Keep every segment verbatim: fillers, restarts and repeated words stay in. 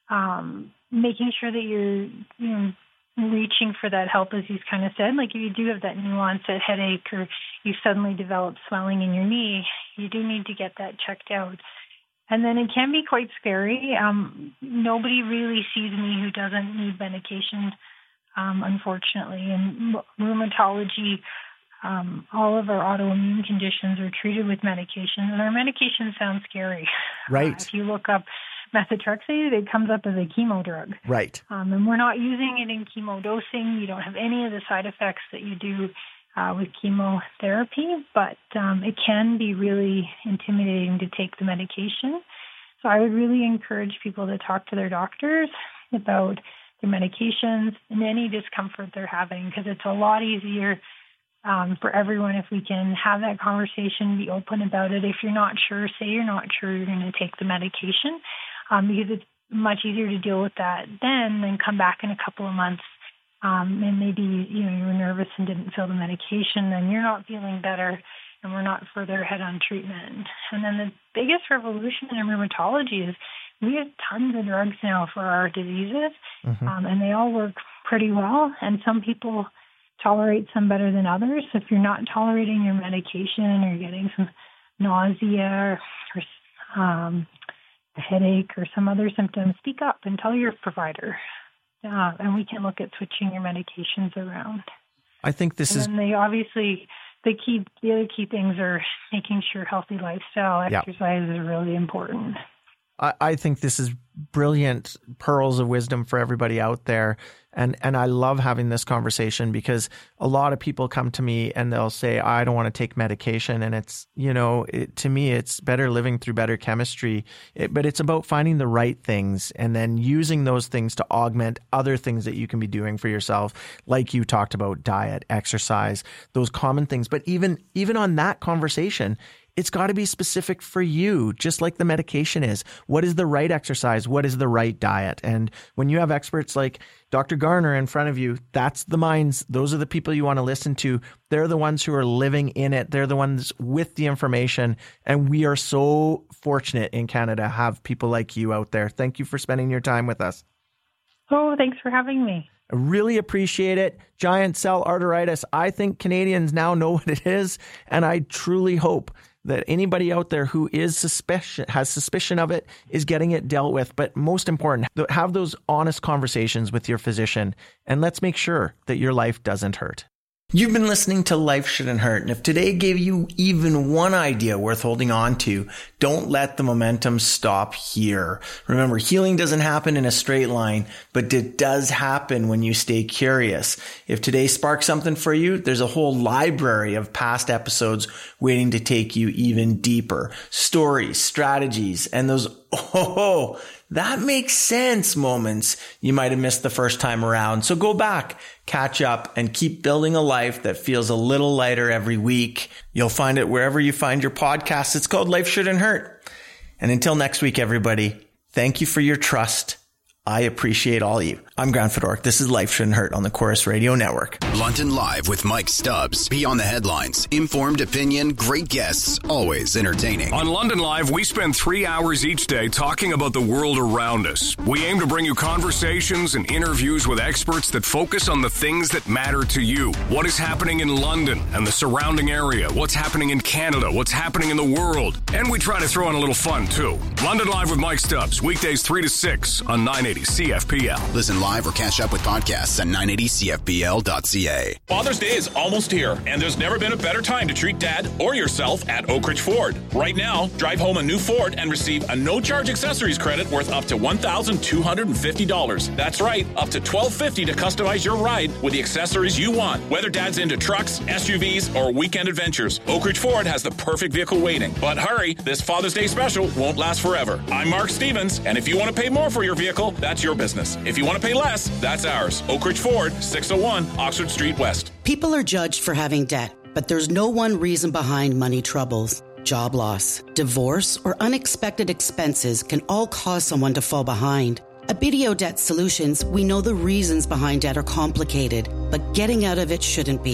um, making sure that you're, you know, reaching for that help, as you kind of said. Like if you do have that new onset headache or you suddenly develop swelling in your knee, you do need to get that checked out. And then it can be quite scary. Um, nobody really sees me who doesn't need medication, um, unfortunately. In rheumatology, um, all of our autoimmune conditions are treated with medications, and our medications sound scary. Right. Uh, if you look up methotrexate, it comes up as a chemo drug. Right. Um, and we're not using it in chemo dosing. You don't have any of the side effects that you do Uh, with chemotherapy, but um, it can be really intimidating to take the medication. So I would really encourage people to talk to their doctors about their medications and any discomfort they're having, because it's a lot easier um, for everyone if we can have that conversation, be open about it. If you're not sure, say you're not sure you're going to take the medication, um, because it's much easier to deal with that then than come back in a couple of months. Um, and maybe, you know, you were nervous and didn't fill the medication, then you're not feeling better and we're not further ahead on treatment. And then the biggest revolution in rheumatology is we have tons of drugs now for our diseases, mm-hmm. um, and they all work pretty well. And some people tolerate some better than others. So if you're not tolerating your medication or you're getting some nausea or um, a headache or some other symptoms, speak up and tell your provider. Uh, and we can look at switching your medications around. I think this and is... And they obviously, the key, the other key things are making sure healthy lifestyle, exercise yep. is really important. I, I think this is brilliant pearls of wisdom for everybody out there. And and I love having this conversation because a lot of people come to me and they'll say, I don't want to take medication. And it's, you know, it, to me, it's better living through better chemistry. It, but it's about finding the right things and then using those things to augment other things that you can be doing for yourself. Like you talked about diet, exercise, those common things. But even even on that conversation, it's got to be specific for you, just like the medication is. What is the right exercise? What is the right diet? And when you have experts like Doctor Garner in front of you, that's the minds. Those are the people you want to listen to. They're the ones who are living in it. They're the ones with the information. And we are so fortunate in Canada to have people like you out there. Thank you for spending your time with us. Oh, thanks for having me. I really appreciate it. Giant cell arteritis. I think Canadians now know what it is. And I truly hope that anybody out there who is suspicion, has suspicion of it is getting it dealt with. But most important, have those honest conversations with your physician, and let's make sure that your life doesn't hurt. You've been listening to Life Shouldn't Hurt, and if today gave you even one idea worth holding on to, don't let the momentum stop here. Remember, healing doesn't happen in a straight line, but it does happen when you stay curious. If today sparked something for you, there's a whole library of past episodes waiting to take you even deeper. Stories, strategies, and those, oh, that makes sense moments you might have missed the first time around. So go back, catch up, and keep building a life that feels a little lighter every week. You'll find it wherever you find your podcasts. It's called Life Shouldn't Hurt. And until next week, everybody, thank you for your trust. I appreciate all of you. I'm Grant Fedoruk. This is Life Shouldn't Hurt on the Chorus Radio Network. London Live with Mike Stubbs. Beyond the headlines. Informed opinion, great guests, always entertaining. On London Live, we spend three hours each day talking about the world around us. We aim to bring you conversations and interviews with experts that focus on the things that matter to you. What is happening in London and the surrounding area? What's happening in Canada? What's happening in the world? And we try to throw in a little fun, too. London Live with Mike Stubbs. Weekdays three to six on nine eighty C F P L. Listen live or catch up with podcasts at nine eighty C F P L dot C A. Father's Day is almost here, and there's never been a better time to treat dad or yourself at Oak Ridge Ford. Right now, drive home a new Ford and receive a no-charge accessories credit worth up to one thousand two hundred fifty dollars. That's right, up to twelve fifty to customize your ride with the accessories you want. Whether dad's into trucks, S U Vs, or weekend adventures, Oak Ridge Ford has the perfect vehicle waiting. But hurry, this Father's Day special won't last forever. I'm Mark Stevens, and if you want to pay more for your vehicle, that's your business. If you want to pay less, that's ours. Oak Ridge Ford, six oh one Oxford Street West. People are judged for having debt, but there's no one reason behind money troubles. Job loss, divorce, or unexpected expenses can all cause someone to fall behind. At B D O Debt Solutions, we know the reasons behind debt are complicated, but getting out of it shouldn't be.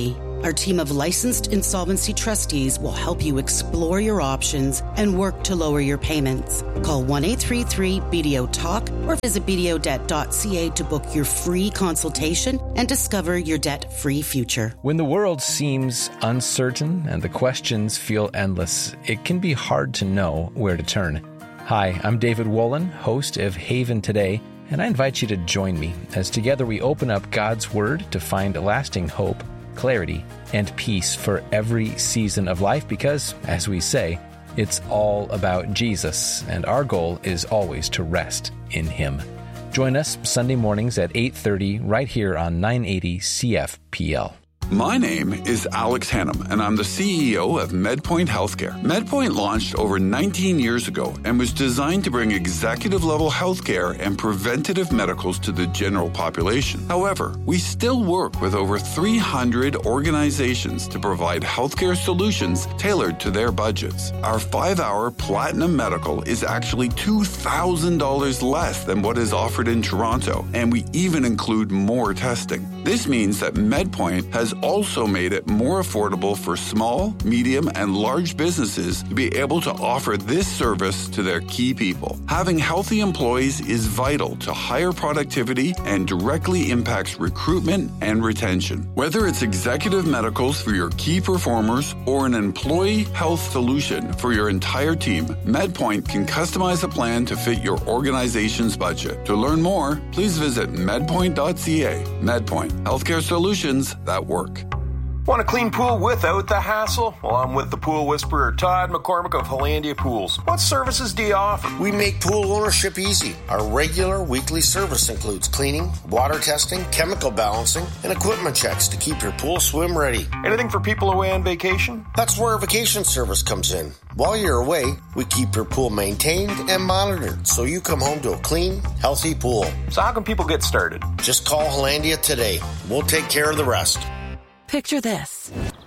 Our team of licensed insolvency trustees will help you explore your options and work to lower your payments. Call one eight three three B D O talk or visit b d o debt dot c a to book your free consultation and discover your debt-free future. When the world seems uncertain and the questions feel endless, it can be hard to know where to turn. Hi, I'm David Wolin, host of Haven Today, and I invite you to join me as together we open up God's Word to find lasting hope, clarity, and peace for every season of life because, as we say, it's all about Jesus, and our goal is always to rest in Him. Join us Sunday mornings at eight thirty right here on nine eighty C F P L. My name is Alex Hannum, and I'm the C E O of MedPoint Healthcare. MedPoint launched over nineteen years ago and was designed to bring executive-level healthcare and preventative medicals to the general population. However, we still work with over three hundred organizations to provide healthcare solutions tailored to their budgets. Our five-hour Platinum Medical is actually two thousand dollars less than what is offered in Toronto, and we even include more testing. This means that MedPoint has also made it more affordable for small, medium, and large businesses to be able to offer this service to their key people. Having healthy employees is vital to higher productivity and directly impacts recruitment and retention. Whether it's executive medicals for your key performers or an employee health solution for your entire team, MedPoint can customize a plan to fit your organization's budget. To learn more, please visit medpoint dot c a. MedPoint, healthcare solutions that work. Want a clean pool without the hassle? Well, I'm with the pool whisperer, Todd McCormick of Hollandia Pools. What services do you offer? We make pool ownership easy. Our regular weekly service includes cleaning, water testing, chemical balancing, and equipment checks to keep your pool swim ready. Anything for people away on vacation? That's where our vacation service comes in. While you're away, we keep your pool maintained and monitored so you come home to a clean, healthy pool. So how can people get started? Just call Hollandia today. We'll take care of the rest. Picture this.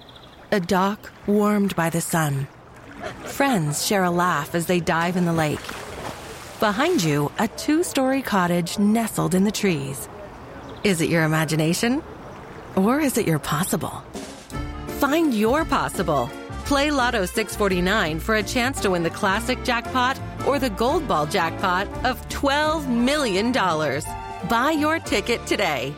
A dock warmed by the sun. Friends share a laugh as they dive in the lake. Behind you, a two-story cottage nestled in the trees. Is it your imagination? Or is it your possible? Find your possible. Play Lotto six forty-nine for a chance to win the classic jackpot or the gold ball jackpot of twelve million dollars. Buy your ticket today.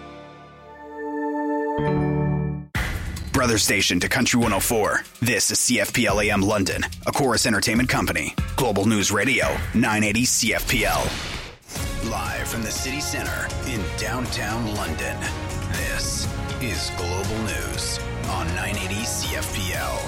Brother station to Country one oh four. This is C F P L A M London, a Chorus Entertainment Company. Global News Radio, nine eighty C F P L. Live from the city center in downtown London. This is Global News on nine eighty C F P L.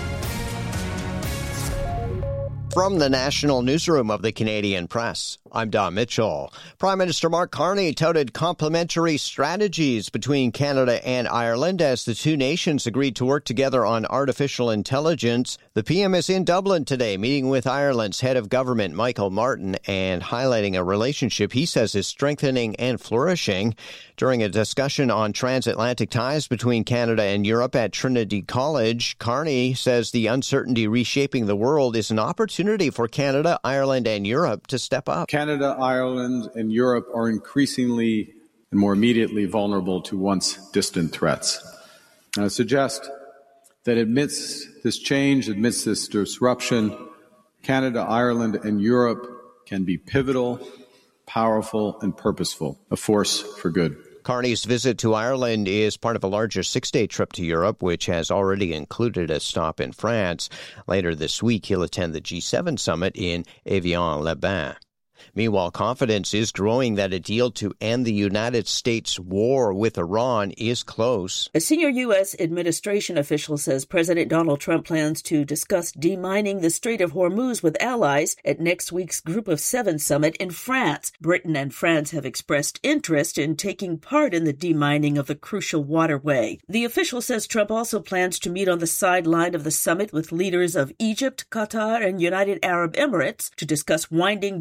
From the National Newsroom of the Canadian Press, I'm Don Mitchell. Prime Minister Mark Carney touted complementary strategies between Canada and Ireland as the two nations agreed to work together on artificial intelligence. The P M is in Dublin today, meeting with Ireland's head of government, Michael Martin, and highlighting a relationship he says is strengthening and flourishing. During a discussion on transatlantic ties between Canada and Europe at Trinity College, Carney says the uncertainty reshaping the world is an opportunity for Canada, Ireland, and Europe to step up. Canada, Ireland, and Europe are increasingly and more immediately vulnerable to once distant threats. And I suggest that amidst this change, amidst this disruption, Canada, Ireland, and Europe can be pivotal, powerful, and purposeful, a force for good. Carney's visit to Ireland is part of a larger six-day trip to Europe, which has already included a stop in France. Later this week, he'll attend the G seven summit in Evian-les-Bains. Meanwhile, confidence is growing that a deal to end the United States' war with Iran is close. A senior U S administration official says President Donald Trump plans to discuss demining the Strait of Hormuz with allies at next week's Group of Seven summit in France. Britain and France have expressed interest in taking part in the demining of the crucial waterway. The official says Trump also plans to meet on the sideline of the summit with leaders of Egypt, Qatar, and United Arab Emirates to discuss winding down the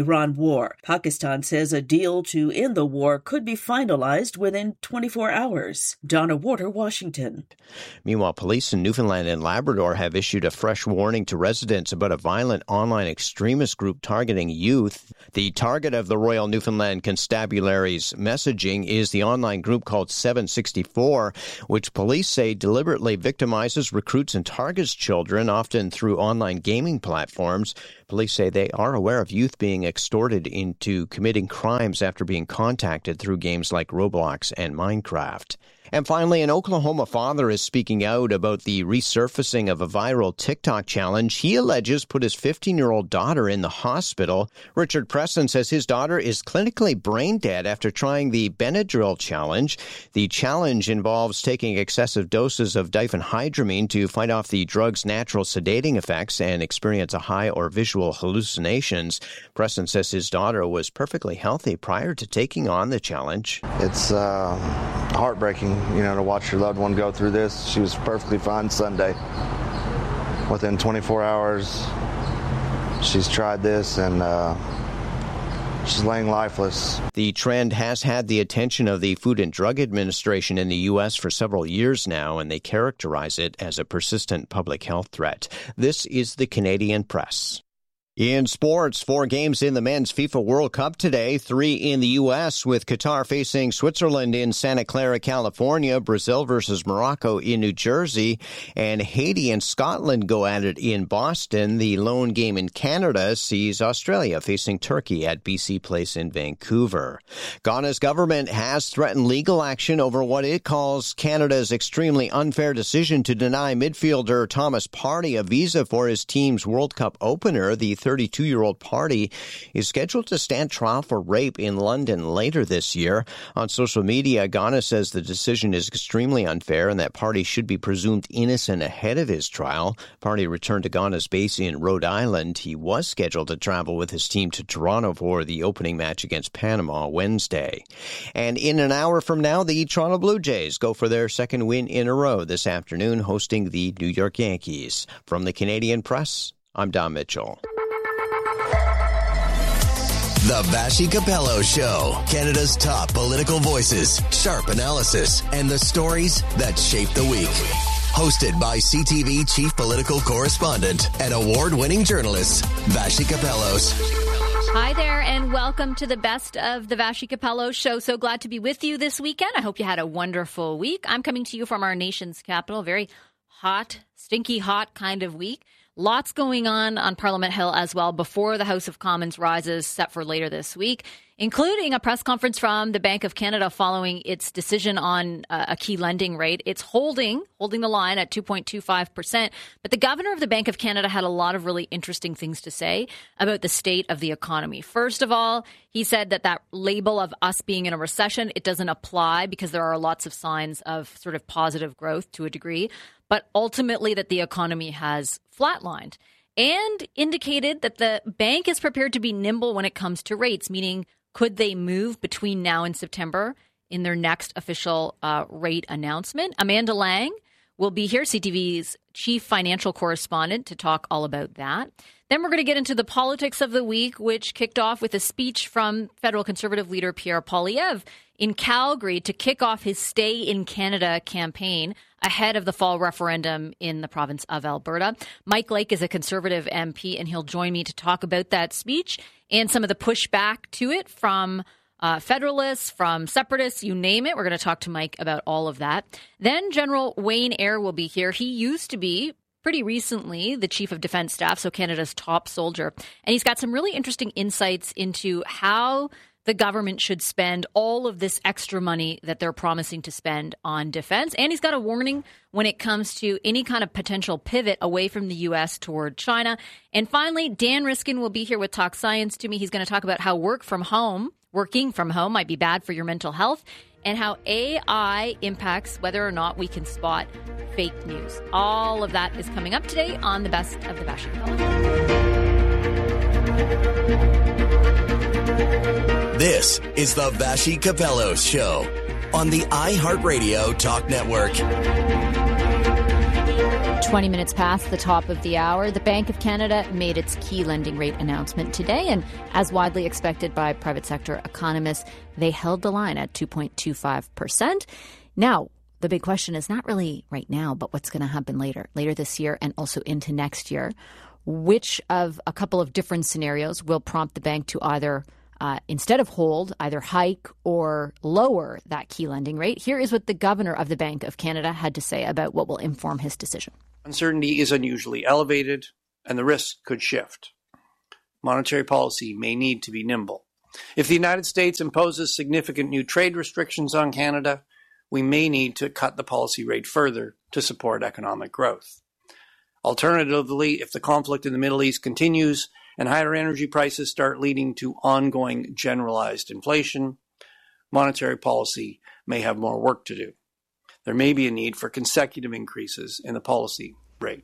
Iran war. Pakistan says a deal to end the war could be finalized within twenty-four hours. Donna Warder, Washington. Meanwhile, police in Newfoundland and Labrador have issued a fresh warning to residents about a violent online extremist group targeting youth. The target of the Royal Newfoundland Constabulary's messaging is the online group called seven sixty-four, which police say deliberately victimizes, recruits, and targets children, often through online gaming platforms. Police say they are aware of youth being extorted into committing crimes after being contacted through games like Roblox and Minecraft. And finally, an Oklahoma father is speaking out about the resurfacing of a viral TikTok challenge he alleges put his fifteen-year-old daughter in the hospital. Richard Preston says his daughter is clinically brain dead after trying the Benadryl challenge. The challenge involves taking excessive doses of diphenhydramine to fight off the drug's natural sedating effects and experience a high or visual hallucinations. Preston says his daughter was perfectly healthy prior to taking on the challenge. It's uh, heartbreaking. You know, to watch your loved one go through this. She was perfectly fine Sunday. Within twenty-four hours, she's tried this and uh, she's laying lifeless. The trend has had the attention of the Food and Drug Administration in the U S for several years now, and they characterize it as a persistent public health threat. This is the Canadian Press. In sports, four games in the men's FIFA World Cup today, three in the U S, with Qatar facing Switzerland in Santa Clara, California, Brazil versus Morocco in New Jersey, and Haiti and Scotland go at it in Boston. The lone game in Canada sees Australia facing Turkey at B C Place in Vancouver. Ghana's government has threatened legal action over what it calls Canada's extremely unfair decision to deny midfielder Thomas Partey a visa for his team's World Cup opener. The thirty-two-year-old Partey is scheduled to stand trial for rape in London later this year. On social media, Ghana says the decision is extremely unfair and that Partey should be presumed innocent ahead of his trial. Partey returned to Ghana's base in Rhode Island. He was scheduled to travel with his team to Toronto for the opening match against Panama Wednesday. And in an hour from now, the Toronto Blue Jays go for their second win in a row this afternoon, hosting the New York Yankees. From the Canadian Press, I'm Don Mitchell. The Vassy Capello Show. Canada's top political voices, sharp analysis, and the stories that shape the week. Hosted by C T V chief political correspondent and award-winning journalist, Vassy Capellos. Hi there, and welcome to the best of the Vassy Capello Show. So glad to be with you this weekend. I hope you had a wonderful week. I'm coming to you from our nation's capital. Very hot, stinky hot kind of week. Lots going on on Parliament Hill as well before the House of Commons rises set for later this week, including a press conference from the Bank of Canada following its decision on uh, a key lending rate. It's holding holding the line at two point two five percent. But the governor of the Bank of Canada had a lot of really interesting things to say about the state of the economy. First of all, he said that that label of us being in a recession, it doesn't apply because there are lots of signs of sort of positive growth to a degree, but ultimately that the economy has flatlined, and indicated that the bank is prepared to be nimble when it comes to rates, meaning could they move between now and September in their next official uh, rate announcement. Amanda Lang will be here, C T V's chief financial correspondent, to talk all about that. Then we're going to get into the politics of the week, which kicked off with a speech from federal Conservative leader Pierre Poilievre in Calgary to kick off his Stay in Canada campaign ahead of the fall referendum in the province of Alberta. Mike Lake is a Conservative M P, and he'll join me to talk about that speech and some of the pushback to it from uh, Federalists, from Separatists, you name it. We're going to talk to Mike about all of that. Then General Wayne Eyre will be here. He used to be pretty recently the Chief of Defence Staff, so Canada's top soldier. And he's got some really interesting insights into how the government should spend all of this extra money that they're promising to spend on defense. And he's got a warning when it comes to any kind of potential pivot away from the U S toward China. And finally, Dan Riskin will be here with Talk Science to me. He's going to talk about how work from home, working from home might be bad for your mental health, and how A I impacts whether or not we can spot fake news. All of that is coming up today on the Best of the Vassy Capello. This is the Vassy Capello Show on the iHeartRadio Talk Network. twenty minutes past the top of the hour, the Bank of Canada made its key lending rate announcement today, and as widely expected by private sector economists, they held the line at two point two five percent. Now, the big question is not really right now, but what's going to happen later, later this year and also into next year. Which of a couple of different scenarios will prompt the bank to either, uh, instead of hold, either hike or lower that key lending rate? Here is what the governor of the Bank of Canada had to say about what will inform his decision. Uncertainty is unusually elevated, and the risk could shift. Monetary policy may need to be nimble. If the United States imposes significant new trade restrictions on Canada, we may need to cut the policy rate further to support economic growth. Alternatively, if the conflict in the Middle East continues and higher energy prices start leading to ongoing generalized inflation, monetary policy may have more work to do. There may be a need for consecutive increases in the policy rate.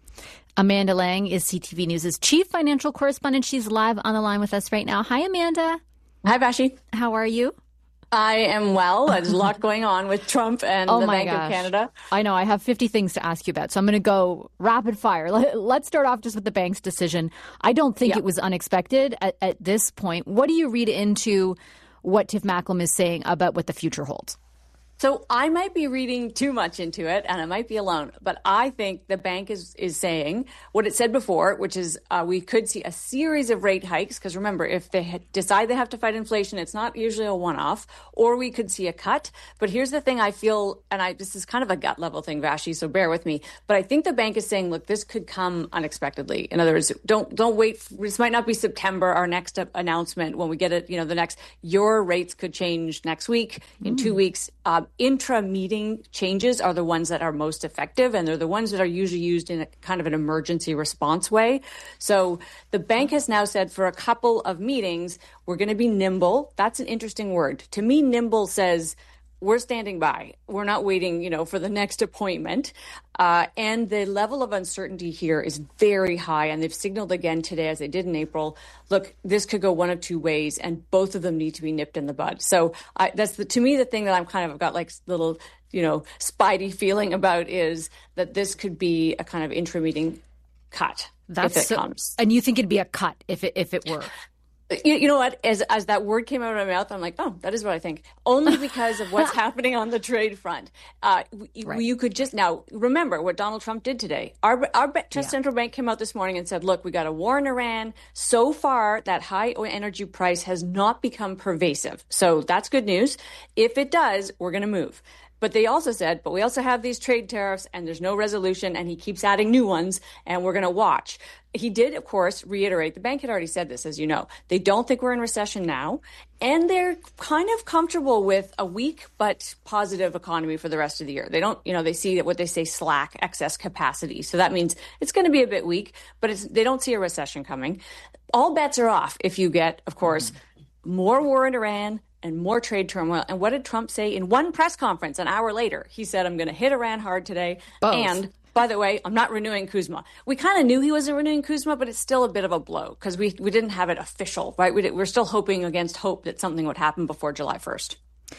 Amanda Lang is C T V News' chief financial correspondent. She's live on the line with us right now. Hi, Amanda. Hi, Vashi. How are you? I am well. There's a lot going on with Trump and oh the my Bank gosh. of Canada. I know. I have fifty things to ask you about, so I'm going to go rapid fire. Let's start off just with the bank's decision. I don't think yeah. it was unexpected at, at this point. What do you read into what Tiff Macklem is saying about what the future holds? So I might be reading too much into it, and I might be alone. But I think the bank is is saying what it said before, which is uh, we could see a series of rate hikes. Because remember, if they had decide they have to fight inflation, it's not usually a one-off. Or we could see a cut. But here's the thing I feel, and I this is kind of a gut level thing, Vashi, so bear with me. But I think the bank is saying, look, this could come unexpectedly. In other words, don't don't wait. This might not be September, our next announcement when we get it. You know, the next your rates could change next week, in mm. two weeks. Uh, Intra-meeting changes are the ones that are most effective, and they're the ones that are usually used in a kind of an emergency response way. So the bank has now said for a couple of meetings, we're going to be nimble. That's an interesting word. To me, nimble says we're standing by. We're not waiting, you know, for the next appointment. Uh, and the level of uncertainty here is very high. And they've signaled again today, as they did in April, look, this could go one of two ways, and both of them need to be nipped in the bud. So I, that's the, to me, the thing that I'm kind of got like little, you know, spidey feeling about is that this could be a kind of intra-meeting cut. That's if it so, comes. And you think it'd be a cut if it if it were? You, you know what? As as that word came out of my mouth, I'm like, oh, that is what I think. Only because of what's happening on the trade front. Uh, right. You could just now remember what Donald Trump did today. Our our yeah. central bank came out this morning and said, look, we got a war in Iran. So far, that high energy price has not become pervasive. So that's good news. If it does, we're going to move. But they also said, but we also have these trade tariffs and there's no resolution, and he keeps adding new ones, and we're going to watch. He did, of course, reiterate, the bank had already said this, as you know. They don't think we're in recession now, and they're kind of comfortable with a weak but positive economy for the rest of the year. They don't, you know, they see what they say slack, excess capacity. So that means it's going to be a bit weak, but it's, they don't see a recession coming. All bets are off if you get, of course, mm-hmm. more war in Iran, and more trade turmoil. And what did Trump say in one press conference an hour later? He said, I'm going to hit Iran hard today. Both. And by the way, I'm not renewing Kuzma. We kind of knew he wasn't renewing Kuzma, but it's still a bit of a blow because we, we didn't have it official, right? We, we're still hoping against hope that something would happen before July first.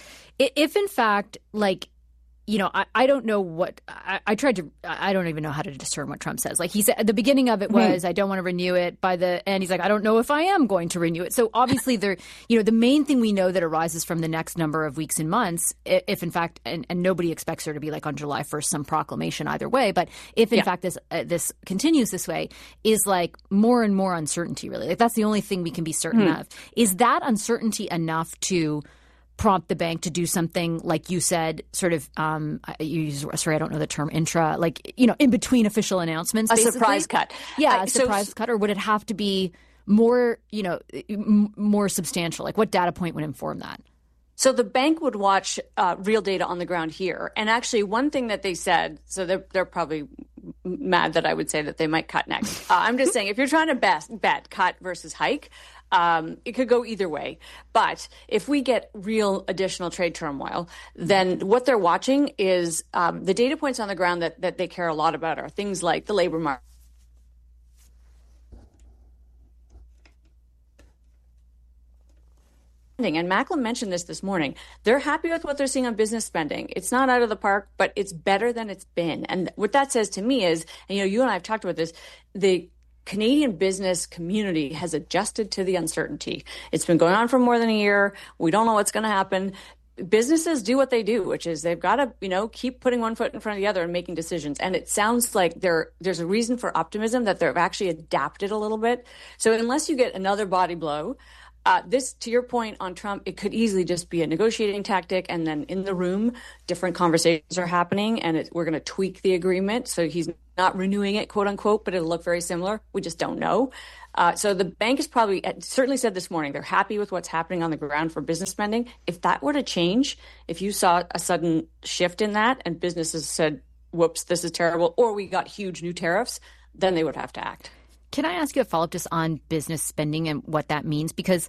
If, in fact, like, you know, I, I don't know what I, I tried to I don't even know how to discern what Trump says. Like he said at the beginning of it was, mm. I don't want to renew it. By the end, he's like, I don't know if I am going to renew it. So obviously, there, you know, the main thing we know that arises from the next number of weeks and months, if in fact, and, and nobody expects there to be like on July first some proclamation either way. But if in yeah. fact this uh, this continues this way, is like more and more uncertainty. Really, like that's the only thing we can be certain mm. of. Is that uncertainty enough to prompt the bank to do something like you said, sort of, um, you use, sorry, I don't know the term, intra, like, you know, in between official announcements, a basically? surprise cut. Yeah, uh, a surprise so, cut, or would it have to be more, you know, m- more substantial? Like what data point would inform that? So the bank would watch uh, real data on the ground here. And actually one thing that they said, so they're, they're probably mad that I would say that they might cut next. Uh, I'm just saying, if you're trying to best bet cut versus hike, Um, it could go either way. But if we get real additional trade turmoil, then what they're watching is um, the data points on the ground that, that they care a lot about are things like the labor market. And Macklem mentioned this this morning. They're happy with what they're seeing on business spending. It's not out of the park, but it's better than it's been. And what that says to me is, and you know, you and I have talked about this, the Canadian business community has adjusted to the uncertainty. It's been going on for more than a year. We don't know what's going to happen. Businesses do what they do, which is they've got to, you know, keep putting one foot in front of the other and making decisions. And it sounds like there there's a reason for optimism that they've actually adapted a little bit. So unless you get another body blow, uh, this, to your point on Trump, it could easily just be a negotiating tactic. And then in the room, different conversations are happening and it, we're going to tweak the agreement. So he's not renewing it, quote unquote, but it'll look very similar. We just don't know. Uh, so the bank has probably certainly said this morning they're happy with what's happening on the ground for business spending. If that were to change, if you saw a sudden shift in that and businesses said, whoops, this is terrible, or we got huge new tariffs, then they would have to act. Can I ask you a follow-up just on business spending and what that means? Because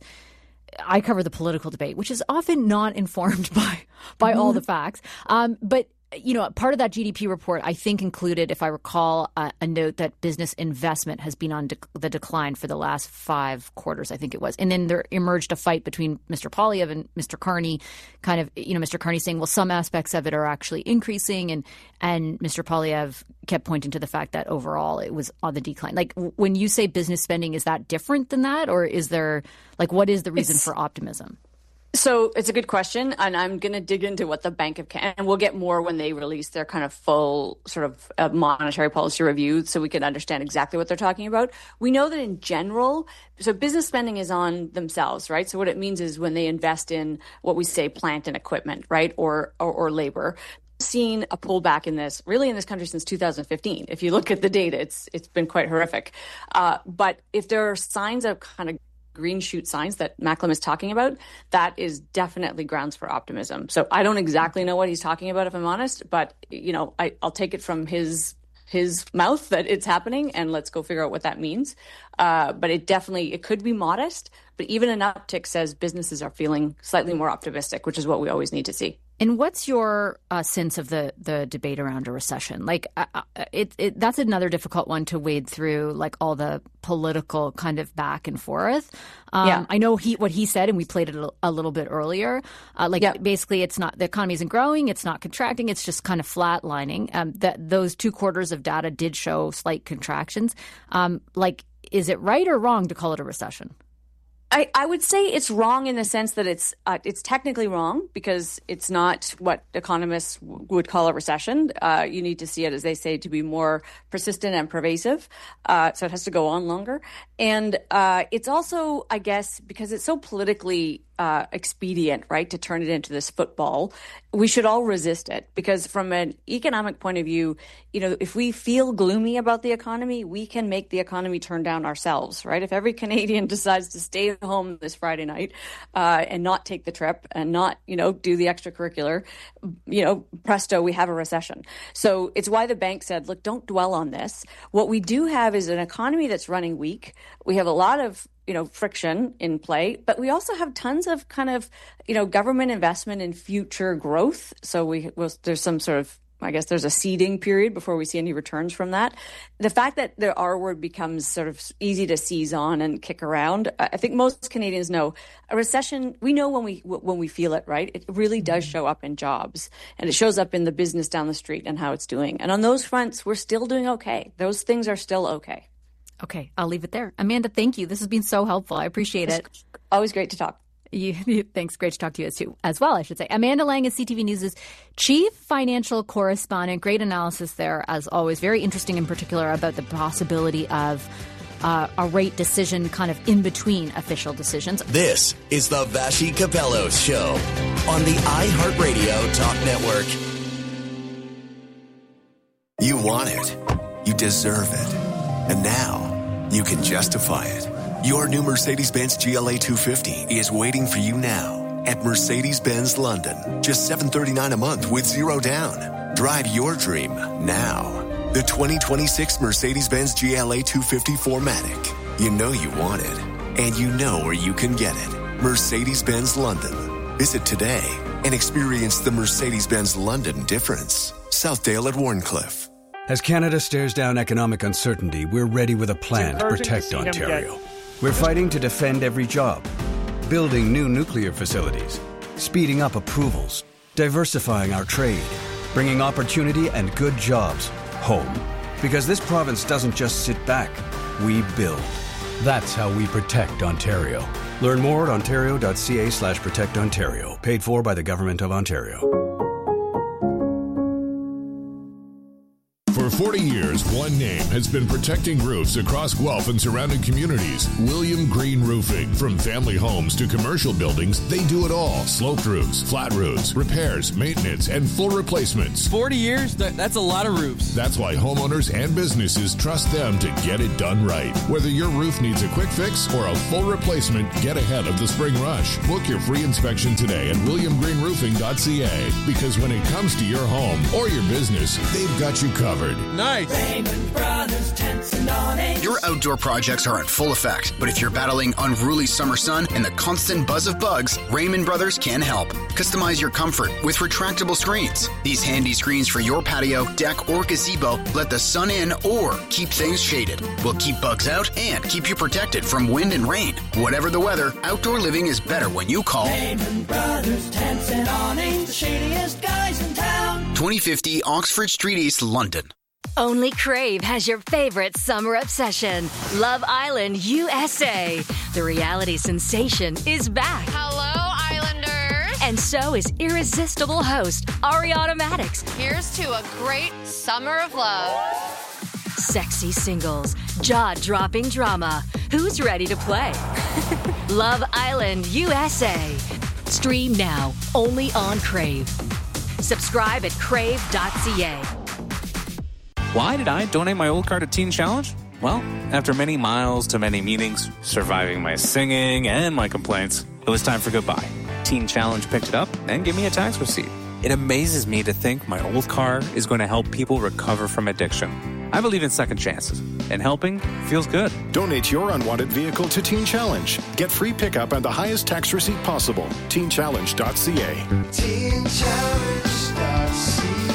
I cover the political debate, which is often not informed by by mm-hmm. all the facts. Um, but you know, part of that G D P report, I think, included, if I recall, uh, a note that business investment has been on dec- the decline for the last five quarters, I think it was. And then there emerged a fight between Mister Poilievre and Mister Carney, kind of, you know, Mister Carney saying, well, some aspects of it are actually increasing. And, and Mister Poilievre kept pointing to the fact that overall it was on the decline. Like, w- when you say business spending, is that different than that? Or is there, like, what is the reason it's- for optimism? So it's a good question, and I'm going to dig into what the Bank of Canada, and we'll get more when they release their kind of full sort of uh, monetary policy review so we can understand exactly what they're talking about. We know that in general, so business spending is on themselves, right? So what it means is when they invest in what we say plant and equipment, right, or or, or labor. Seen a pullback in this really in this country since two thousand fifteen. If you look at the data, it's it's been quite horrific. Uh, but if there are signs of kind of green shoot signs that Macklem is talking about, that is definitely grounds for optimism. So I don't exactly know what he's talking about, if I'm honest, but you know, I, I'll take it from his his mouth that it's happening, and let's go figure out what that means. Uh, but it definitely, it could be modest, but even an uptick says businesses are feeling slightly more optimistic, which is what we always need to see. And what's your uh, sense of the the debate around a recession? Like, uh, it, it that's another difficult one to wade through, like all the political kind of back and forth. Um, yeah. I know he what he said, and we played it a, a little bit earlier. Uh, like, yeah. basically, it's not the economy isn't growing, it's not contracting, it's just kind of flatlining. Um, that those two quarters of data did show slight contractions. Um, like, is it right or wrong to call it a recession? I, I would say it's wrong in the sense that it's uh, it's technically wrong because it's not what economists w- would call a recession. Uh, you need to see it, as they say, to be more persistent and pervasive. Uh, so it has to go on longer. And uh, it's also, I guess, because it's so politically uh, expedient, right, to turn it into this football, we should all resist it. Because from an economic point of view, you know, if we feel gloomy about the economy, we can make the economy turn down ourselves, right? If every Canadian decides to stay home this Friday night uh, and not take the trip and not, you know, do the extracurricular, you know, presto, we have a recession. So it's why the bank said, look, don't dwell on this. What we do have is an economy that's running weak. We have a lot of you know, friction in play, but we also have tons of kind of, you know, government investment in future growth. So we, well, there's some sort of, I guess there's a seeding period before we see any returns from that. The fact that the R word becomes sort of easy to seize on and kick around, I think most Canadians know a recession, we know when we when we feel it, right? It really does show up in jobs, and it shows up in the business down the street and how it's doing. And on those fronts, we're still doing okay. Those things are still okay. Okay, I'll leave it there. Amanda, thank you. This has been so helpful. I appreciate it. It's always great to talk. You, you, thanks. Great to talk to you as, too, as well, I should say. Amanda Lang is C T V News' chief financial correspondent. Great analysis there, as always. Very interesting in particular about the possibility of uh, a rate decision kind of in between official decisions. This is the Vassy Capello Show on the iHeartRadio Talk Network. You want it. You deserve it. And now you can justify it. Your new Mercedes-Benz G L A two fifty is waiting for you now at Mercedes-Benz London. Just seven hundred thirty-nine dollars a month with zero down. Drive your dream now. The twenty twenty-six Mercedes-Benz G L A two fifty four matic. You know you want it, and you know where you can get it. Mercedes-Benz London. Visit today and experience the Mercedes-Benz London difference. Southdale at Warncliffe. As Canada stares down economic uncertainty, we're ready with a plan to protect Ontario. We're fighting to defend every job building new nuclear facilities, speeding up approvals, diversifying our trade, bringing opportunity and good jobs home. Because this province doesn't just sit back, we build. That's how we protect Ontario. Learn more at ontario.ca slash protect Ontario. Paid for by the Government of Ontario. For forty years, one name has been protecting roofs across Guelph and surrounding communities. William Green Roofing. From family homes to commercial buildings, they do it all. Sloped roofs, flat roofs, repairs, maintenance, and full replacements. forty years? That, that's a lot of roofs. That's why homeowners and businesses trust them to get it done right. Whether your roof needs a quick fix or a full replacement, get ahead of the spring rush. Book your free inspection today at william green roofing dot c a. Because when it comes to your home or your business, they've got you covered. Nice. Raymond Brothers Tents and Awnings. Your outdoor projects are in full effect, but if you're battling unruly summer sun and the constant buzz of bugs, Raymond Brothers can help. Customize your comfort with retractable screens. These handy screens for your patio, deck, or gazebo let the sun in or keep things shaded. Will keep bugs out and keep you protected from wind and rain. Whatever the weather, outdoor living is better when you call Raymond Brothers Tents and Awnings, the shadiest guys in town. twenty fifty Oxford Street East, London. Only Crave has your favorite summer obsession, Love Island U S A. The reality sensation is back. Hello, Islanders. And so is irresistible host Ariana Madix. Here's to a great summer of love. Sexy singles, jaw-dropping drama. Who's ready to play? Love Island U S A. Stream now, only on Crave. Subscribe at crave dot c a. Why did I donate my old car to Teen Challenge? Well, after many miles to many meetings, surviving my singing and my complaints, it was time for goodbye. Teen Challenge picked it up and gave me a tax receipt. It amazes me to think my old car is going to help people recover from addiction. I believe in second chances, and helping feels good. Donate your unwanted vehicle to Teen Challenge. Get free pickup and the highest tax receipt possible. teen challenge dot c a. teen challenge dot c a.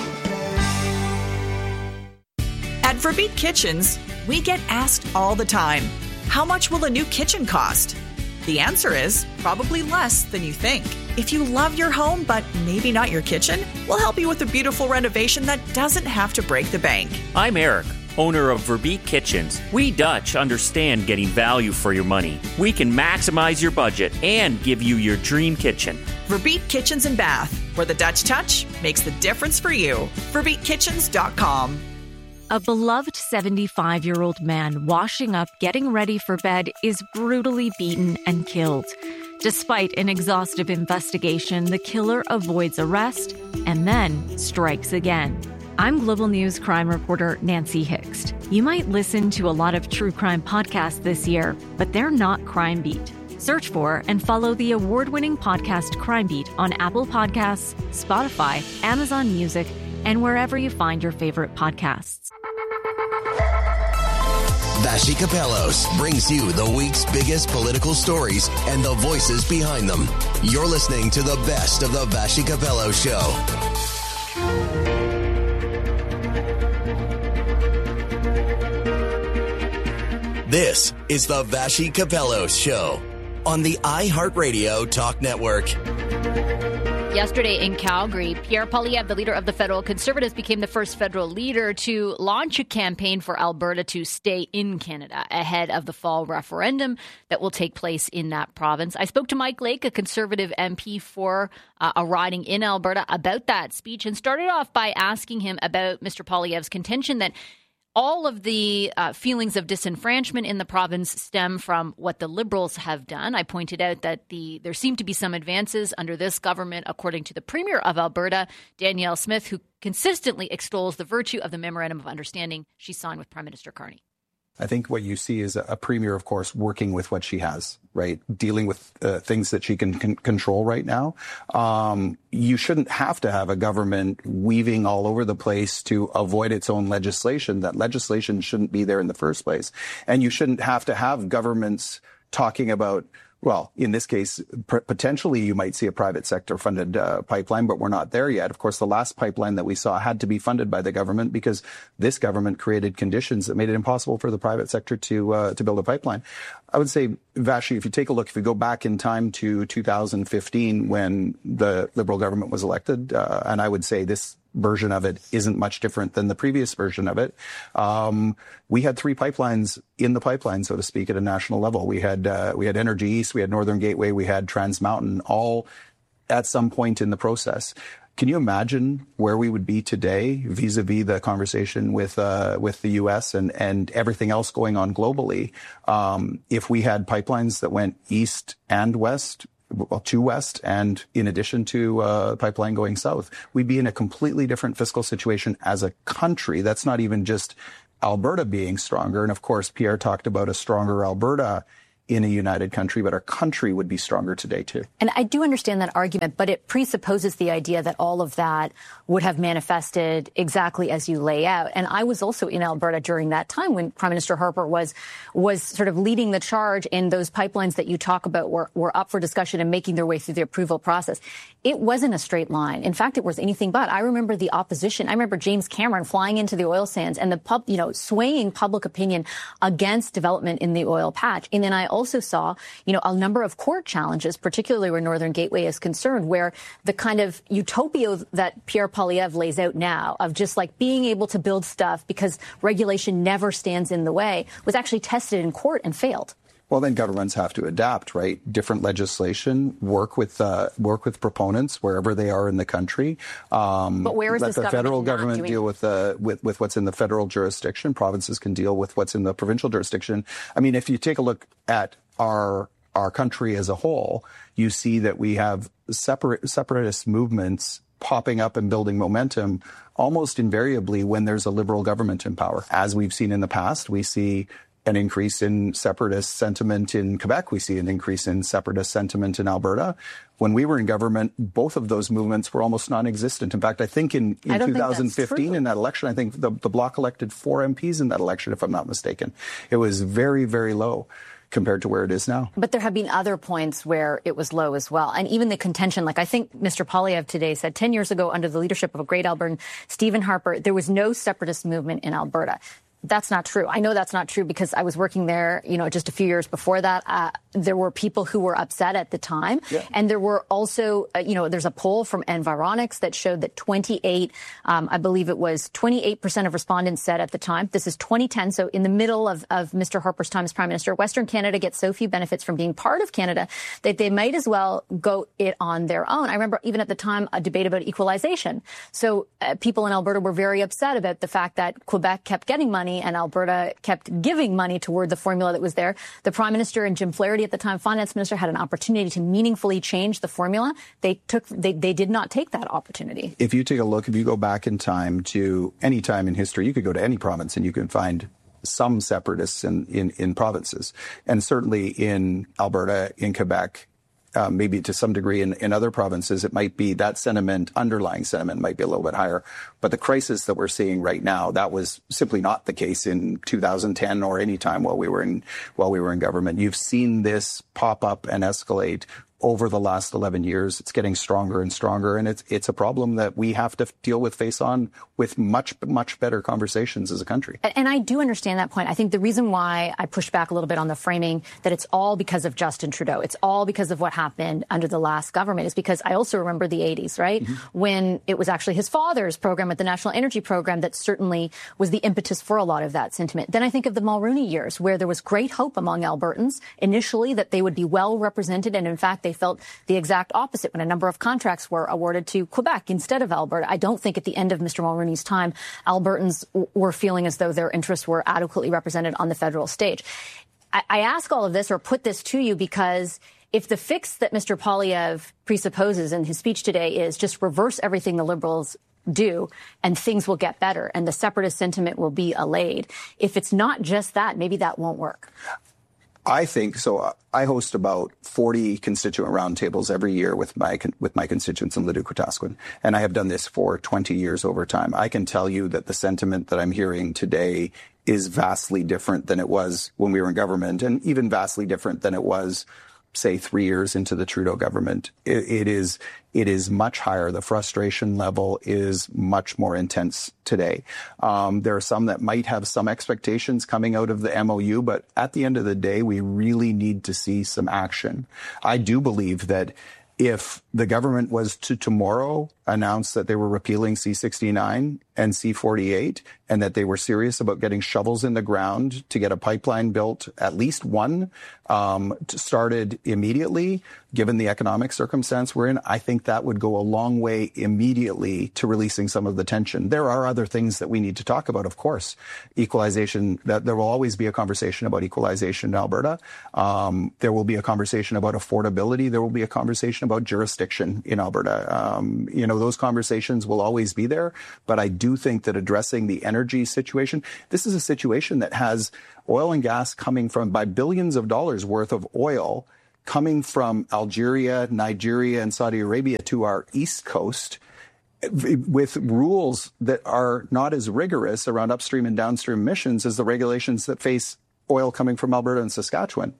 At Verbeet Kitchens, we get asked all the time, how much will a new kitchen cost? The answer is probably less than you think. If you love your home, but maybe not your kitchen, we'll help you with a beautiful renovation that doesn't have to break the bank. I'm Eric, owner of Verbeet Kitchens. We Dutch understand getting value for your money. We can maximize your budget and give you your dream kitchen. Verbeet Kitchens and Bath, where the Dutch touch makes the difference for you. verbeet kitchens dot com. A beloved seventy-five-year-old man washing up, getting ready for bed, is brutally beaten and killed. Despite an exhaustive investigation, the killer avoids arrest and then strikes again. I'm Global News crime reporter Nancy Hixt. You might listen to a lot of true crime podcasts this year, but they're not Crime Beat. Search for and follow the award-winning podcast Crime Beat on Apple Podcasts, Spotify, Amazon Music, and wherever you find your favorite podcasts. Vassy Kapelos brings you the week's biggest political stories and the voices behind them. You're listening to the best of the Vassy Kapelos Show. This is the Vassy Kapelos Show on the iHeartRadio Talk Network. Yesterday in Calgary, Pierre Poilievre, the leader of the federal Conservatives, became the first federal leader to launch a campaign for Alberta to stay in Canada ahead of the fall referendum that will take place in that province. I spoke to Mike Lake, a Conservative M P for uh, a riding in Alberta, about that speech and started off by asking him about Mister Poilievre's contention that all of the uh, feelings of disenfranchisement in the province stem from what the Liberals have done. I pointed out that the there seem to be some advances under this government, according to the Premier of Alberta, Danielle Smith, who consistently extols the virtue of the Memorandum of Understanding she signed with Prime Minister Carney. I think what you see is a premier, of course, working with what she has, right? Dealing with uh, things that she can, can control right now. Um, you shouldn't have to have a government weaving all over the place to avoid its own legislation. That legislation shouldn't be there in the first place. And you shouldn't have to have governments talking about Well, in this case, p- potentially you might see a private sector funded uh, pipeline, but we're not there yet. Of course, the last pipeline that we saw had to be funded by the government because this government created conditions that made it impossible for the private sector to uh, to build a pipeline. I would say, Vashi, if you take a look, if we go back in time to two thousand fifteen when the Liberal government was elected, uh, and I would say this version of it isn't much different than the previous version of it. Um, we had three pipelines in the pipeline, so to speak, at a national level. We had uh, we had Energy East, we had Northern Gateway, we had Trans Mountain, all at some point in the process. Can you imagine where we would be today vis-a-vis the conversation with uh, with the U S and, and everything else going on globally um, if we had pipelines that went east and west? Well, to west, and in addition to uh, pipeline going south, we'd be in a completely different fiscal situation as a country. That's not even just Alberta being stronger. And of course, Pierre talked about a stronger Alberta in a united country, but our country would be stronger today, too. And I do understand that argument, but it presupposes the idea that all of that would have manifested exactly as you lay out. And I was also in Alberta during that time when Prime Minister Harper was was sort of leading the charge, in those pipelines that you talk about were, were up for discussion and making their way through the approval process. It wasn't a straight line. In fact, it was anything but. I remember the opposition. I remember James Cameron flying into the oil sands and the pub, you know, swaying public opinion against development in the oil patch. And then I also saw, you know, a number of court challenges, particularly where Northern Gateway is concerned, where the kind of utopia that Pierre Poilievre lays out now of just like being able to build stuff because regulation never stands in the way was actually tested in court and failed. Well, then governments have to adapt, right? Different legislation, work with uh, work with proponents wherever they are in the country. Um, but where is let this the government federal not government doing deal with, uh, with with what's in the federal jurisdiction. Provinces can deal with what's in the provincial jurisdiction. I mean, if you take a look at our our country as a whole, you see that we have separate separatist movements popping up and building momentum almost invariably when there's a Liberal government in power. As we've seen in the past, we see an increase in separatist sentiment in Quebec. We see an increase in separatist sentiment in Alberta. When we were in government, both of those movements were almost non-existent. In fact, I think in, in two thousand fifteen, in that election, I think the, the Bloc elected four M Ps in that election, if I'm not mistaken. It was very, very low compared to where it is now. But there have been other points where it was low as well. And even the contention, like I think Mister Poilievre today said ten years ago, under the leadership of a great Albertan, Stephen Harper, there was no separatist movement in Alberta. That's not true. I know that's not true because I was working there, you know, just a few years before that. Uh, there were people who were upset at the time. Yeah. And there were also, uh, you know, there's a poll from Environics that showed that twenty-eight, um, I believe it was twenty-eight percent of respondents said at the time, this is twenty ten, so in the middle of, of Mister Harper's time as Prime Minister, Western Canada gets so few benefits from being part of Canada that they might as well go it on their own. I remember even at the time a debate about equalization. So uh, people in Alberta were very upset about the fact that Quebec kept getting money and Alberta kept giving money toward the formula that was there. The Prime Minister and Jim Flaherty at the time, Finance Minister, had an opportunity to meaningfully change the formula. They took, they, they did not take that opportunity. If you take a look, if you go back in time to any time in history, you could go to any province and you can find some separatists in, in, in provinces. And certainly in Alberta, in Quebec, Uh, maybe to some degree in, in other provinces, it might be that sentiment, underlying sentiment might be a little bit higher. But the crisis that we're seeing right now, that was simply not the case in two thousand ten or any time while we were in while we were in government. You've seen this pop up and escalate over the last eleven years. It's getting stronger and stronger, and it's it's a problem that we have to deal with face on with much, much better conversations as a country. And I do understand that point. I think the reason why I pushed back a little bit on the framing that it's all because of Justin Trudeau, it's all because of what happened under the last government, is because I also remember the eighties, right? Mm-hmm. When it was actually his father's program at the National Energy Program that certainly was the impetus for a lot of that sentiment. Then I think of the Mulroney years, where there was great hope among Albertans initially that they would be well represented, and in fact, they felt the exact opposite when a number of contracts were awarded to Quebec instead of Alberta. I don't think at the end of Mister Mulroney's time, Albertans w- were feeling as though their interests were adequately represented on the federal stage. I, I ask all of this or put this to you because if the fix that Mister Poilievre presupposes in his speech today is just reverse everything the Liberals do and things will get better and the separatist sentiment will be allayed, if it's not just that, maybe that won't work. I think so. I host about forty constituent roundtables every year with my with my constituents in Leduc-Wetaskiwin, and I have done this for twenty years over time. I can tell you that the sentiment that I'm hearing today is vastly different than it was when we were in government, and even vastly different than it was say, three years into the Trudeau government. It, it is it is much higher. The frustration level is much more intense today. Um, there are some that might have some expectations coming out of the M O U, but at the end of the day, we really need to see some action. I do believe that if the government was to tomorrow announce that they were repealing C sixty-nine and C forty-eight and that they were serious about getting shovels in the ground to get a pipeline built, at least one, um, started immediately, given the economic circumstance we're in, I think that would go a long way immediately to releasing some of the tension. There are other things that we need to talk about, of course. Equalization, that there will always be a conversation about equalization in Alberta. Um, there will be a conversation about affordability. There will be a conversation about jurisdiction in Alberta. Um, you know, those conversations will always be there, but I do think that addressing the energy situation, this is a situation that has oil and gas coming from by billions of dollars worth of oil coming from Algeria, Nigeria, and Saudi Arabia to our east coast with rules that are not as rigorous around upstream and downstream emissions as the regulations that face oil coming from Alberta and Saskatchewan.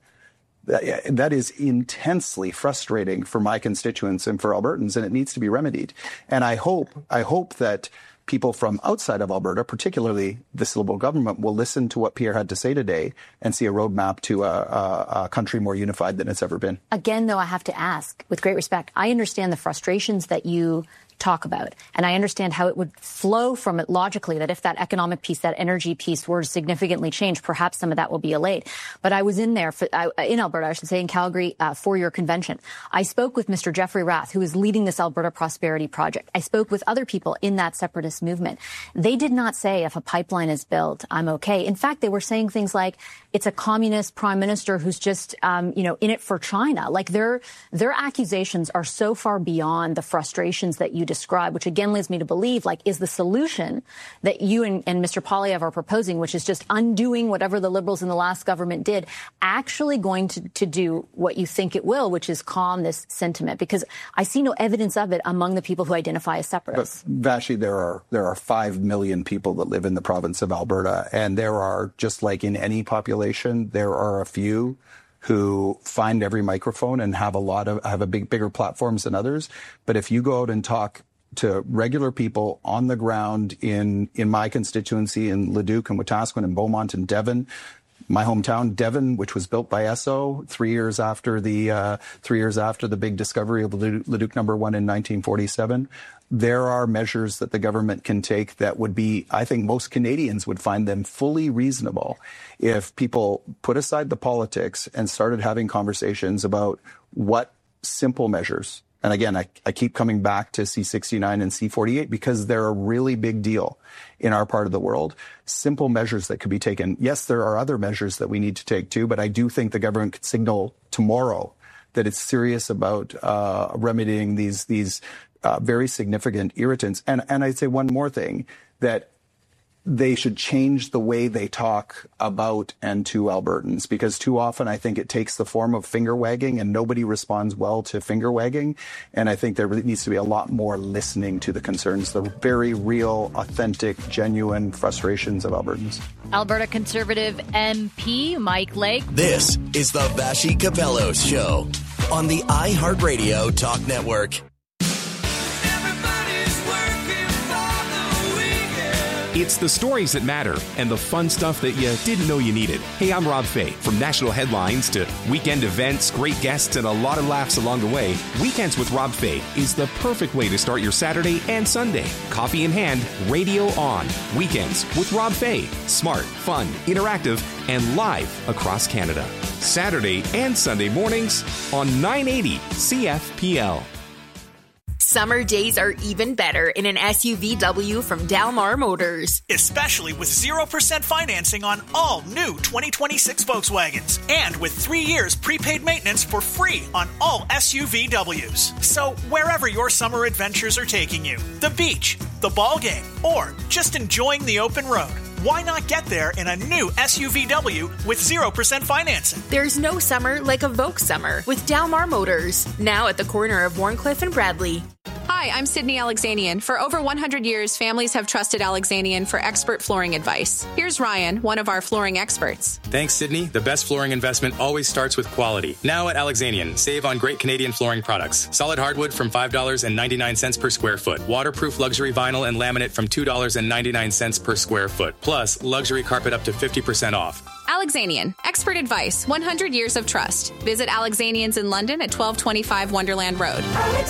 That, that is intensely frustrating for my constituents and for Albertans, and it needs to be remedied. And I hope, I hope that people from outside of Alberta, particularly this Liberal government, will listen to what Pierre had to say today and see a roadmap to a, a, a country more unified than it's ever been. Again, though, I have to ask, with great respect, I understand the frustrations that you talk about, and I understand how it would flow from it logically, that if that economic piece, that energy piece were to significantly change, perhaps some of that will be allayed. But I was in there, for, uh, in Alberta, I should say, in Calgary, uh, for your convention. I spoke with Mister Jeffrey Rath, who is leading this Alberta Prosperity Project. I spoke with other people in that separatist movement. They did not say, if a pipeline is built, I'm okay. In fact, they were saying things like, it's a communist prime minister who's just, um, you know, in it for China. Like, their, their accusations are so far beyond the frustrations that you describe, which again leads me to believe, like, is the solution that you and, and Mister Poilievre are proposing, which is just undoing whatever the Liberals in the last government did, actually going to, to do what you think it will, which is calm this sentiment? Because I see no evidence of it among the people who identify as separatists. But, Vashi, there are there are five million people that live in the province of Alberta, and there are, just like in any population, there are a few who find every microphone and have a lot of have a big bigger platforms than others. But if you go out and talk to regular people on the ground in in my constituency in Leduc and Wetaskiwin and Beaumont and Devon, my hometown, Devon, which was built by Esso three years after the uh, three years after the big discovery of Leduc, Leduc number one in nineteen forty-seven. There are measures that the government can take that would be, I think most Canadians would find them fully reasonable if people put aside the politics and started having conversations about what simple measures. And again, I, I keep coming back to C sixty-nine and C forty-eight because they're a really big deal in our part of the world. Simple measures that could be taken. Yes, there are other measures that we need to take too, but I do think the government could signal tomorrow that it's serious about uh, remedying these these uh, very significant irritants. And and I'd say one more thing, that they should change the way they talk about and to Albertans, because too often I think it takes the form of finger wagging and nobody responds well to finger wagging. And I think there needs to be a lot more listening to the concerns, the very real, authentic, genuine frustrations of Albertans. Alberta Conservative M P Mike Lake. This is the Vashi Capello Show on the iHeartRadio Talk Network. It's the stories that matter and the fun stuff that you didn't know you needed. Hey, I'm Rob Fay. From national headlines to weekend events, great guests, and a lot of laughs along the way, Weekends with Rob Fay is the perfect way to start your Saturday and Sunday. Coffee in hand, radio on. Weekends with Rob Fay. Smart, fun, interactive, and live across Canada. Saturday and Sunday mornings on nine eighty C F P L. Summer days are even better in an S U V W from Dalmar Motors. Especially with zero percent financing on all new twenty twenty-six Volkswagens. And with three years prepaid maintenance for free on all S U V Ws. So wherever your summer adventures are taking you, the beach, the ball game, or just enjoying the open road, why not get there in a new S U V W with zero percent financing? There's no summer like a Volks summer with Dalmar Motors. Now at the corner of Warncliffe and Bradley. Hi, I'm Sydney Alexanian. For over one hundred years, families have trusted Alexanian for expert flooring advice. Here's Ryan, one of our flooring experts. Thanks, Sydney. The best flooring investment always starts with quality. Now at Alexanian, save on great Canadian flooring products. Solid hardwood from five dollars and ninety-nine cents per square foot. Waterproof luxury vinyl and laminate from two dollars and ninety-nine cents per square foot. Plus, luxury carpet up to fifty percent off. Alexanian, expert advice, one hundred years of trust. Visit Alexanians in London at twelve twenty-five Wonderland Road.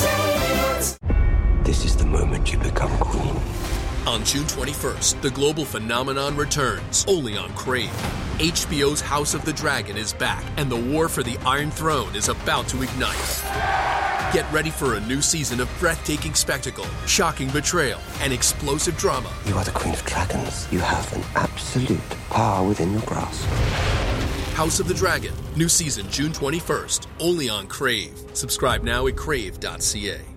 This is the moment you become queen. On June twenty-first, the global phenomenon returns, only on Crave. H B O's House of the Dragon is back, and the war for the Iron Throne is about to ignite. Get ready for a new season of breathtaking spectacle, shocking betrayal, and explosive drama. You are the Queen of Dragons. You have an absolute power within your grasp. House of the Dragon, new season June twenty-first, only on Crave. Subscribe now at crave dot c a.